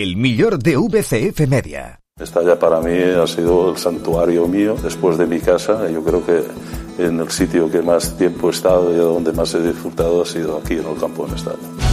el millor de VCF Media. Estalla para mí ha sido el santuario mío después de mi casa. Yo creo que en el sitio que más tiempo he estado y donde más he disfrutado ha sido aquí en el campo de Mestalla.